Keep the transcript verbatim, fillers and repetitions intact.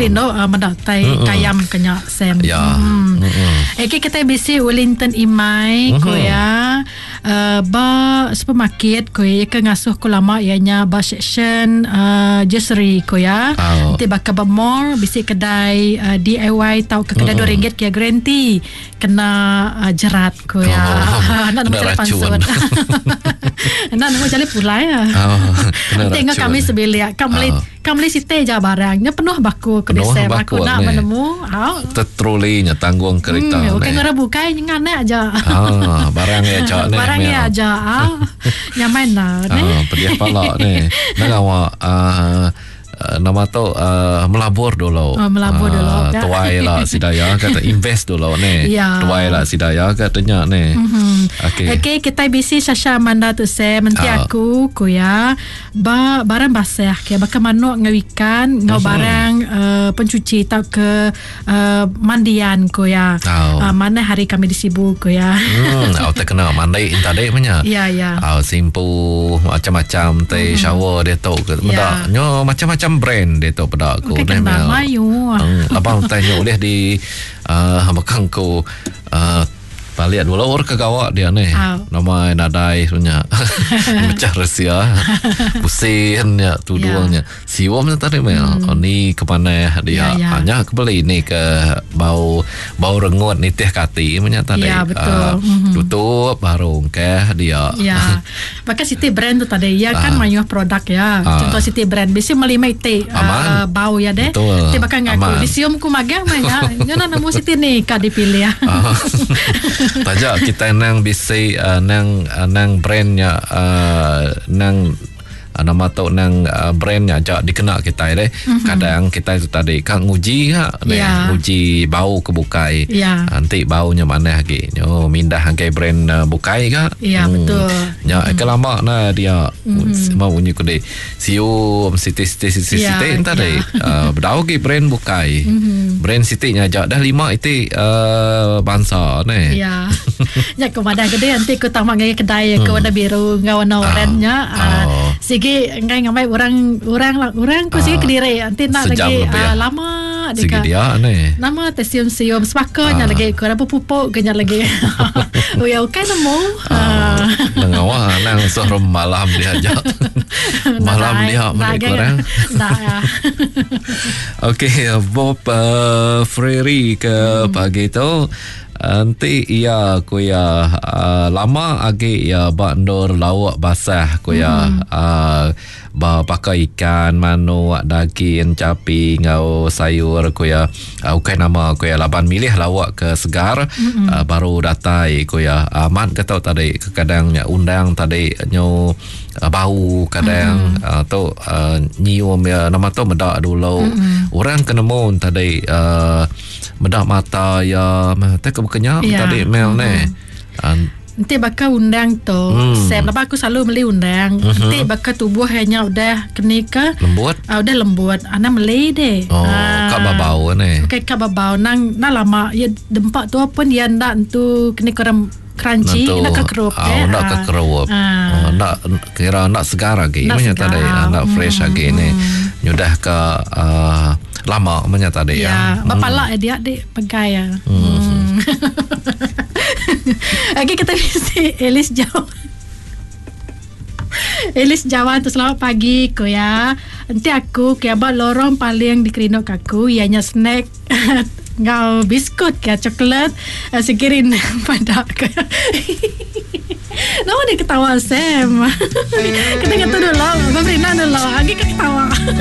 kerino uh, mendatai mm-hmm. kayam kenyak Sam. Ya. Hmm. Mm-hmm. Eki kita bisi Wellington Imai mm-hmm. ko ya. Uh, ba supermarket ko ya ke ngasuh ko lama ianya ba section uh, Jesri ko ya. Oh. Nanti bakal ba mall bisi kedai uh, D I Y tau ke kedai mm-hmm. dua ringgit kia guarantee kena uh, jerat ko ya. Oh. Nak nak cari pansut. Nak nak cari pulai ya. Oh. Tengok kami sebelia. Kami oh. kami site je barangnya penuh baku ke desa aku nak menemu. Oh. Tetrolinya tanggung kereta. Hmm, okey ngara bukai ngan aja. Ah, barangnya aja ni. Barangnya aja. Ah. Nyaman lah ni. Ah, pedih pala ni. Nak awak ah nama tu uh, melabur dulu. Oh, melabur dulu. Uh, tuai lah sidaya kata invest dulu ni. Ya. Tuai lah sidaya katanya ni. Mm-hmm. Okey. Okey, kita bisi Sasha Amanda tu saya menti uh. aku ku ya. Ba barang basah ke bakal manuk ngawikan ngau uh-huh. barang uh, pencuci tau ke uh, mandian ku ya. Oh. Uh, mana hari kami disibuk ku ya. Hmm, awak tak kenal mandi tadi punya. Ya, ya. Awak simpu macam-macam teh mm-hmm. shower dia tu ke. Benda nyo macam-macam brand dia tu pada aku okay, ni mel. Hmm, abang tanya boleh di uh, bakang ko uh, balik dulu orang ke gawak dia ni. Oh. Nama nadai punya. Macam rahsia. Pusing ya tu yeah. duanya. Siwam tadi mel. Hmm. Oh, ni ke mana dia? Yeah, yeah. Hanya ke beli ni ke bau bau rengut ni teh kati punya tadi. Ya yeah, betul. Uh, mm-hmm. Tutup baru ke dia. Ya. Yeah. Maka City Brand tu tadi ya kan uh. mayuh produk ya. Uh. Contoh City Brand bisi melimai teh uh, bau ya deh. Teh bakal ngaku. Disium ku magang mah ya. Nyana namu City ni ka dipilih ya. Uh. Taja kita nang bisi uh, nang uh, nang brandnya uh, nang uh, nama tu nang uh, brandnya ajak dikenal kita deh. Mm-hmm. Kadang kita itu tadi kan nguji ha, yeah. nguji bau ke bukai. Yeah. Nanti baunya mana lagi? Nyo mindah ke brand uh, bukai ke? Ya yeah, hmm. betul. Ya mm-hmm. kelama na dia mm-hmm. mau bunyi ku deh. Siu Siti Siti Siti yeah, Siti entah yeah. deh. Uh, berdau ke brand bukai. Mm-hmm. Brand Siti nya ajak dah lima itu uh, bangsa ni. Ya. Ya ke mana gede nanti ku tamak ngai kedai ke warna biru ngau warna oranye. Uh, Sigi ngai ngamai orang orang orang ku sigi Kediri nanti nak lagi uh, lama sigi dia ni. Nama tesium-sium sebakanya lagi ku apa pupuk genya lagi. Oh ya kan nemu. Nang awak nang sorum malam dia ajak. Malam dia mereka orang. Dah. Okey, Bob uh, Freri ke hmm. pagi tu nanti ia kuya uh, lama agi ya bandor lawak basah kuya hmm. uh, ba pakai ikan manu daging capi ngau sayur kuya uh, ukai nama kuya laban milih lawak ke segar hmm. uh, baru datai kuya aman uh, kata tadi kadangnya undang tadi nyo uh, bau kadang hmm. uh, tu uh, nyium ya nama tu medak dulu hmm. orang kena mon tadi uh, medak mata ya tak kenyap yeah. tadi mel ni. Hmm. Nanti bakal undang tu. Hmm. Saya lepas aku selalu beli undang. Uh-huh. Nanti bakal tubuh hanya udah kena ke lembut. Uh, udah lembut. Ana beli deh. Oh, uh, kak babau ni. Okey, kak babau nang nang lama ya dempak tu pun dia ndak tu kena kurang crunchy, nak kekerup oh, eh. nak kekerup. Ah. Oh, nak kira nak segar lagi. Macam tadi, nak fresh hmm. lagi ni. Nyudah ke uh, lama macam tadi ya. Ya, bapalak hmm. dia dik pegai ya. Hmm. Okey, kita mesti Elis jawab. Elis Jawan tu selamat pagi ko ya. Nanti aku ke abang lorong paling di kerinok aku ianya snack ngau biskut ke coklat uh, sekirin pada ke. Nama dia ketawa Sam. Kita kata dulu, Babrina dulu. Lagi ketawa.